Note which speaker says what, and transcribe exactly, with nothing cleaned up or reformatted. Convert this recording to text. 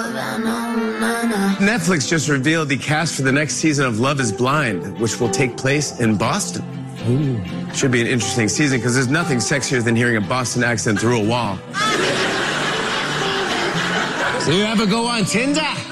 Speaker 1: Netflix just revealed the cast for the next season of Love is Blind, which will take place in Boston. Ooh. Should be an interesting season because there's nothing sexier than hearing a Boston accent through a wall. Do you ever go on Tinder?